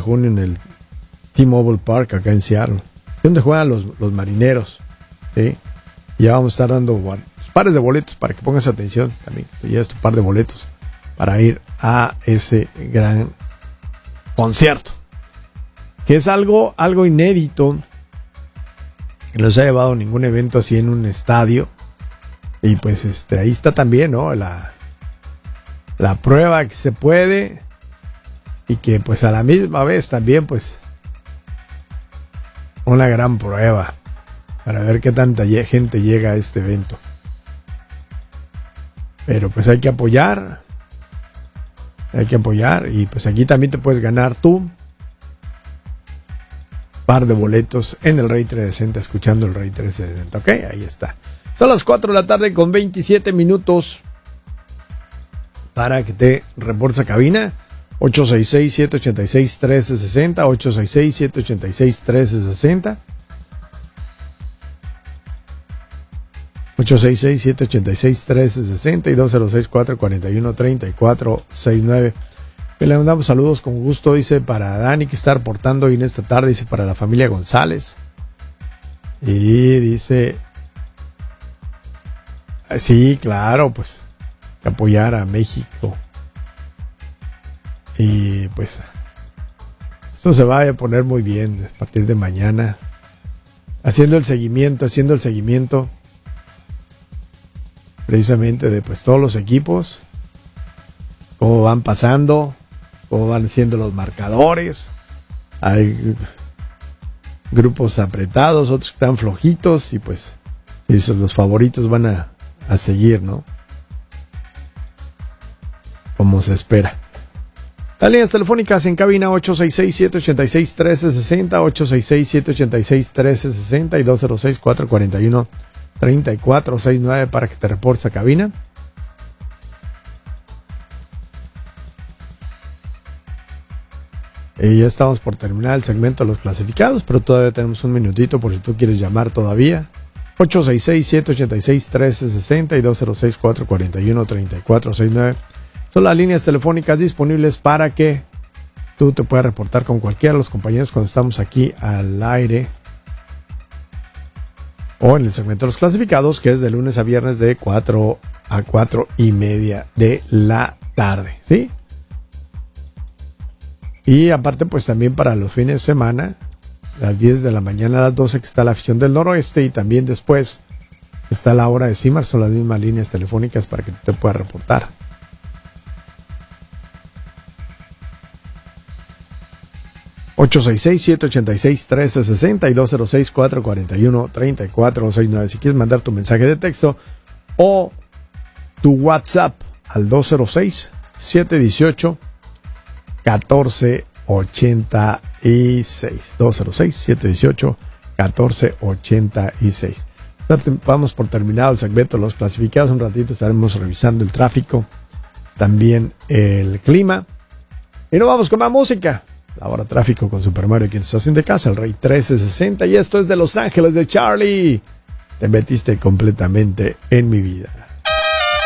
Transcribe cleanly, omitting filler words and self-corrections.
junio en el T-Mobile Park acá en Seattle, donde juegan los marineros, ¿sí? Y ya vamos a estar dando pares de boletos para que pongas atención también. Te llevas tu par de boletos para ir a ese gran concierto, que es algo inédito, que no se ha llevado ningún evento así en un estadio. Y pues ahí está también, ¿no? La prueba que se puede, y que pues a la misma vez también pues una gran prueba para ver qué tanta gente llega a este evento. Pero pues hay que apoyar, y pues aquí también te puedes ganar tú par de boletos en el Rey 360, escuchando el Rey 360. Ok, ahí está. Son las 4 de la tarde con 27 minutos para que te reportes a cabina. 866-786-1360, 866-786-1360, 866-786-1360 y 206-441-3469. Le mandamos saludos con gusto, dice, para Dani, que está reportando hoy en esta tarde, dice, para la familia González. Y dice, sí, claro, pues, apoyar a México. Y pues, esto se va a poner muy bien a partir de mañana, haciendo el seguimiento precisamente de pues todos los equipos, cómo van pasando, cómo van siendo los marcadores. Hay grupos apretados, otros que están flojitos, y pues los favoritos van a seguir, ¿no? Como se espera. Las líneas telefónicas en cabina 866-786-1360, 866-786-1360 y 206-441-3469 para que te reportes a cabina. Y ya estamos por terminar el segmento de los clasificados, pero todavía tenemos un minutito por si tú quieres llamar todavía. 866-786-1360 y 206-441-3469. Son las líneas telefónicas disponibles para que tú te puedas reportar con cualquiera de los compañeros cuando estamos aquí al aire o en el segmento de los clasificados, que es de lunes a viernes de 4 a 4:30 de la tarde, ¿sí? Y aparte, pues también para los fines de semana, a las 10 de la mañana a las 12, que está la afición del noroeste, y también después está la hora de CIMAR. Son las mismas líneas telefónicas para que tú te puedas reportar. 866-786-1360 y 206-441-3469. Si quieres mandar tu mensaje de texto o tu WhatsApp al 206-718-1486. 206-718-1486. Vamos por terminado el segmento de los clasificados. Un ratito estaremos revisando el tráfico, también el clima, y nos vamos con más música. Ahora tráfico con Super Mario, quien se hace de casa, el Rey 1360, y esto es de Los Ángeles de Charlie. Te metiste completamente en mi vida.